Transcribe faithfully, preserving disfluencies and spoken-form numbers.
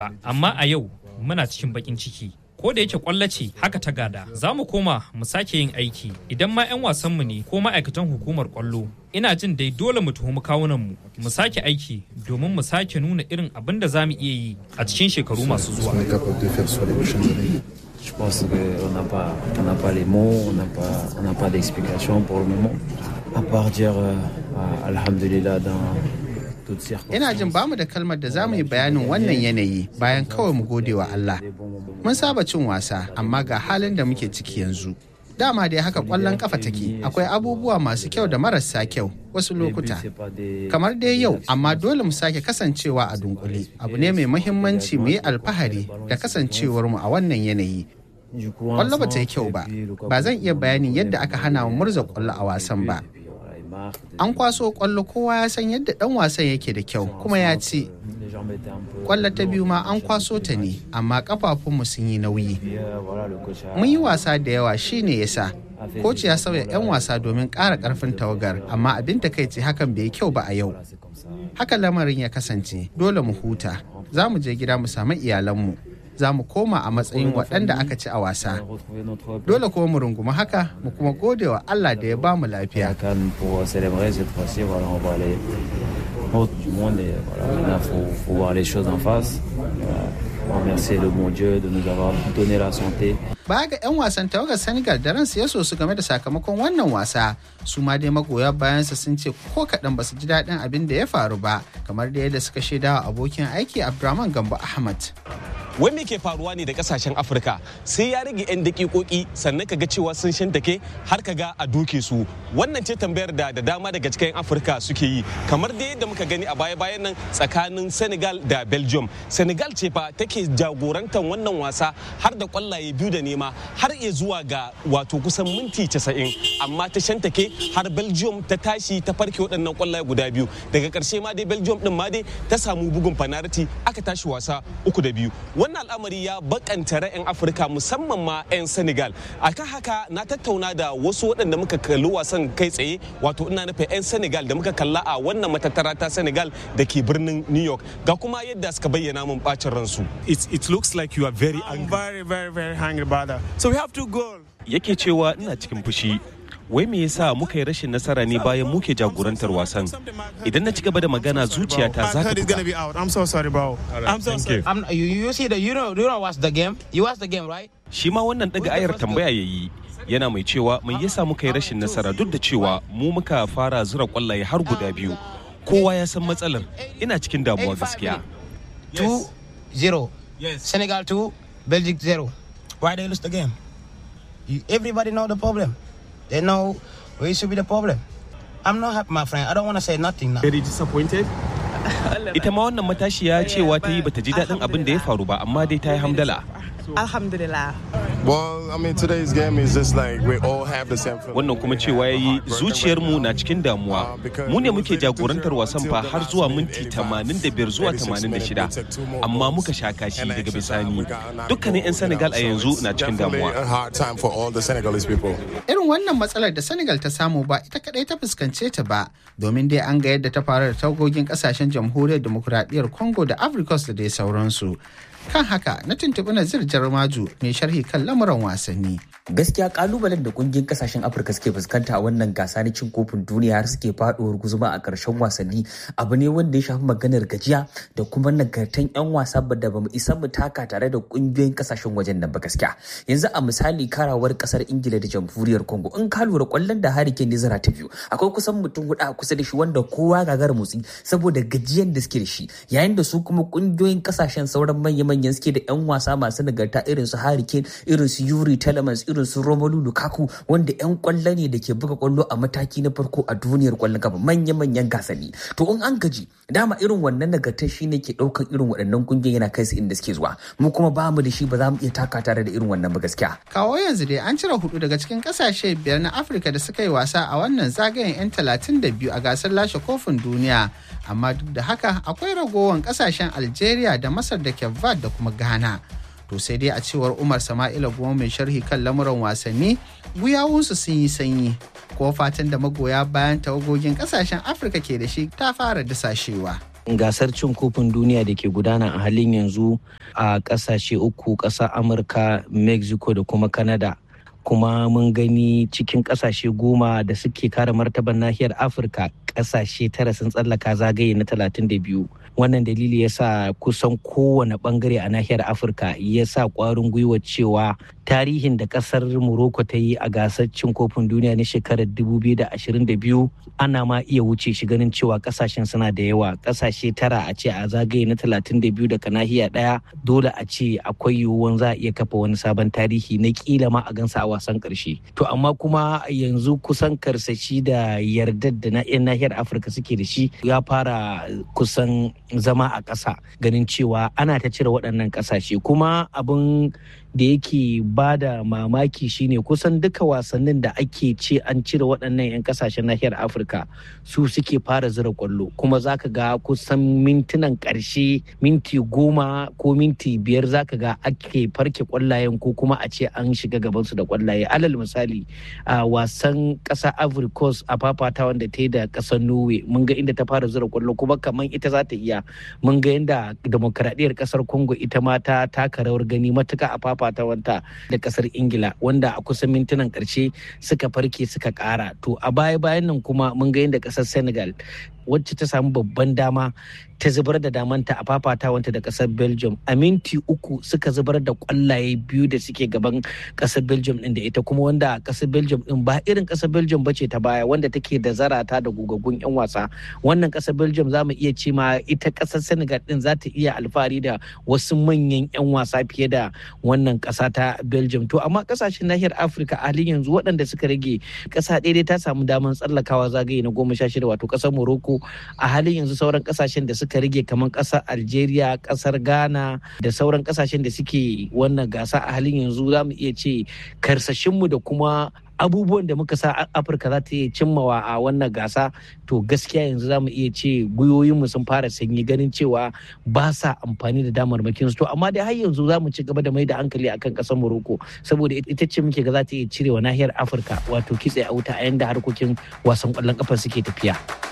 Amma a yau muna cikin bakin ciki. Ko da yake kwallo ce haka ta gada, za mu koma mu sake yin aiki. Idan ma 'yan wasanmu ne ko ma'aikatan hukumar kwallo, ina jin dai dole mu tuhumi kawunanmu mu sake aiki domin mu sake nuna irin abin da za mu iya yi a cikin shekaru masu zuwa. Je pense qu'on n'a pas, on n'a pas les mots, on n'a pas, on n'a pas d'explication pour le moment. À part dire euh, alhamdulillah dans toutes circonstances. Ina jin bamu da kalmar da za mu yi bayanin wannan yanayi bayan kawai mu gode wa Allah. Mun saba cin wasa, amma ga halin da muke ciki yanzu. Dama dai haka kwallon kafa take, akwai abubuwa masu kyau da marasa kyau wasu lokuta. Kamar dai yau, amma dole mu sake kasancewa a dunkule. Abu ne mai muhimmanci mu yi alfahari da kasancewar mu a wannan yanayi. Kwallo ba ta yi kyau ba, ba zan iya bayanin yadda aka hana mu murza kwallo a wasan ba. An kwaso kwallo, kowa ya san yadda dan wasan yake da kyau kuma ya ci. Kwallo ta biyu ma an kwaso ta ne, amma kafafunmu sun yi nauyi. Mun yi wasa da yawa shine yasa. Koci ya sauya 'yan wasa domin ƙara ƙarfin tawagar, amma abin takaici hakan bai yi kyau ba a yau. Haka lamarin ya kasance, dole mu huta. Za mu je gida mu samu iyalanmu. Za mu koma a matsayin waɗanda aka ci a wasa. Dole kuma mu rungumi haka, mu kuma gode wa Allah da ya ba mu lafiya. Remercier le bon Dieu de nous avoir donné la santé. Baya ga 'yan wasan tawagar Senegal da ransu ya so su game da sakamakon wannan wasa, su ma dai magoya bayansa sun ce ko kaɗan ba su ji daɗin abin da ya faru ba, kamar da yadda suka shaida wa abokin aiki Abdurrahman Gambo Ahmad. Wai me ke faruwa ne da kasashen Afirka sai ya rage 'yan dakikoki sannan kaga cewa sun shantake har kaga a doke su. Wannan ce tambayar da da dama daga cikin Afirka suke yi, kamar da yadda muka gani a baya-bayan nan tsakanin Senegal da Belgium. Senegal ce fa take jagorantar wannan wasa har da kwallaye biyu da nema har iya zuwa ga wato kusan minti casa'in, amma ta shantake har Belgium ta tashi ta farke waɗannan kwallaye guda biyu. Daga ƙarshe ma dai Belgium din ma dai ta samu bugun fanariti aka tashi wasa uku da biyu. Wannan al'amari ya bakanta ra'ayin Afirka musamman ma 'yan Senegal. Akan haka na tattauna da wasu waɗanda muka kalli wasan kai tsaye, wato ina nufin 'yan Senegal da muka kalla a wannan matattara ta Senegal da ke birnin New York. Ga kuma yadda suka bayyana mun bacin ransu. It, it looks like you are very angry. I'm very, very, very angry, brother. So we have to go. Yake cewa ina cikin fushi. Wai me yasa muka yi rashin nasara ne bayan muke jagorantar wasan? Idan na ci gaba da magana zuciyata za ta buga. I'm so sorry, bro. I'm so sorry. I'm, you, you see the you know you know watch the game. You watch the game, right? Shi ma wannan daga ayar tambaya yayi. Yana mai cewa mai yasa muka yi rashin nasara duk da cewa mu muka fara zura kwallaye har guda biyu. Kowa ya san matsalar. Ina cikin damuwa gaskiya. two zero. Yes. Senegal two, Belgium zero. Why they lose the game? You, everybody know the problem. They know where should be the problem. I'm not happy, my friend. I don't want to say nothing now. Very disappointed. Ita ma wannan matashiya cewa ta yi bata ji daɗin abin da ya faru ba, amma dai ta yi hamdala. Alhamdulillah. Well, I mean, today's game is just like we all have the same feeling. Wannan kuma cewa yayi zuciyarmu na cikin damuwa. Mu ne muke jagorantar wasan fa har zuwa minti tamanin da biyar zuwa tamanin da shida. Amma muka sha kashi daga bisani. Dukkanin 'yan Senegal a yanzu na cikin damuwa. Irin wannan matsalar da Senegal ta samu ba ita kadai ta fuskance ta ba, domin dai an ga yadda ta faru da tagogin kasashen Jamhuriyar Demokuraɗiyyar Congo da Ivory Coast da dai sauransu. Kan haka na tuntuɓi Nazir Jarmaju mai sharhi kan lamuran wasanni. Gaskiya kalubalen da kungiyar kasashen Afirka suke fuskanta a wannan gasa na cin kofin duniya har suke faɗuwar guzuma a ƙarshen wasanni abu ne wanda ya shafi maganar gajiya da kuma nagartan 'yan wasa da ba mu isa mu taka tare da kungiyoyin kasashen wajen nan ba gaskiya. Yanzu a misali karawar kasar Ingila da Jamhuriyar Congo in ka lura kwallon da Harry Kane zira ta biyu akwai kusan mutum hudu a kusa da shi wanda kowa gagara motsi saboda gajiyan da suke da shi, yayin da su kuma kungiyoyin kasashen sauran manyan manyan suke da 'yan wasa masu nagarta irin su Harry Kane, irin su Yuri Telemans, irin su Romelu Lukaku wanda 'yan kwallo ne da ke buga kwallo a mataki na farko a duniyar kwallon kafa manya-manyan gasanni. To in an gaji dama irin wannan nagarta shine ke daukar irin waɗannan kungiyoyi yana kai su inda suke zuwa. Mu kuma ba mu da shi ba za mu iya taka tare da irin wannan ba gaskiya. Kawo yanzu dai an cire hudu daga cikin kasashe biyar na Afirka da suka yi wasa a wannan zagayen 'yan talatin da biyu a gasar lashe kofin duniya. Amma duk da haka akwai ragowar kasashen Algeria da Masar da Cape Verde da kuma Ghana. To sai dai a cewar Umar Sama'ila Goma mai sharhi kan lamuran wasanni, guyawunsu sun yi sanyi. Ko fatan da magoya bayan tawagogin kasashen Afirka ke da shi ta fara dasashewa. gasar cin kofin duniya da ke gudana a halin yanzu a ƙasashe uku, ƙasar Amurka, Mexico da kuma Canada. Kuma mun gani cikin ƙasashe goma da suke kare martaban nahiyar Afirka, ƙasashe tara sun tsallaka zagaye na talatin da biyu. Wannan dalili ya sa kusan kowane bangare a nahiyar Afirka ya sa ƙwarin gwiwa cewa tarihin da ƙasar Morocco ta yi a gasar cin kofin duniya na shekarar dubu biyu da ashirin da biyu ana ma iya wuce shi ganin cewa ƙasashen suna da yawa. Ƙasashe tara a ce a zagaye na talatin da biyu daga nahiya ɗaya, dole a ce akwai yiwuwan za a iya kafa wani sabon tarihi na kila ma a gansa a wasan ƙarshe. To amma kuma yanzu kusan karsashi da yardar da na 'yan nahiyar Afirka suke da shi ya fara kusan zama a ƙasa, ganin cewa ana ta cire waɗannan ƙasashe. Kuma abin da yake ba da mamaki shine kusan duka wasannin da ake ce an cire waɗannan 'yan kasashen nahiyar Afirka su suke fara zira kwallo, kuma zaka ga kusan mintunan ƙarshe minti goma ko minti biyar zaka ga ake farke kwallayen ko kuma a ce an shiga gabansu da kwallaye. Alal misali a wasan ƙasa Ivory Coast a fafata wanda ta yi da ƙasar Norway, mun ga inda ta fara zira kwallo kuma kamar ita za ta iya. Mun ga yadda demokaradiyyar ƙasar Congo ita ma ta taka rawar gani matuka a fafatawanta da kasar Ingila, wanda a kusan mintunan karshe suka farke suka kara. To a baya bayan nan kuma mun ga yadda kasar Senegal wacce ta samu babban dama ta zubar da damanta a fafatawanta da kasar Belgium, a minti uku suka zubar da kwallaye biyu da suke gaban kasar Belgium din da ita, kuma wanda kasar Belgium din ba irin kasar Belgium bace ta baya wanda take da zarata da gugaggun yan wasa. Wannan kasar Belgium za mu iya ce ma ita kasar Senegal din za ta iya alfahari da wasu manyan yan wasa fiye da wannan kasa ta Belgium. To amma kasashen nahiyar Afirka a halin yanzu waɗanda suka rage, kasa ɗaya ta samu damar tsallakawa zagaye na goma sha shida wato kasar Morocco. A halin yanzu sauran kasashen da suka rage kamar kasar Algeria, kasar Ghana da sauran kasashen da suke wannan gasa a halin yanzu za mu iya ce karsashinmu da kuma abubuwan da muka sa Afirka za ta iya cimmawa a wannan gasa, to gaskiya yanzu za mu iya ce gwiwoyinmu sun fara sanyi ganin cewa ba sa amfani da damarmakin su. To amma dai har yanzu za mu ci gaba da mai da hankali akan kasar Morocco saboda ita ce muke ga za ta iya cirewa nahiyar Afirka wato kitse a wuta a yanda harkokin wasan kwallon kafa suke tafiya.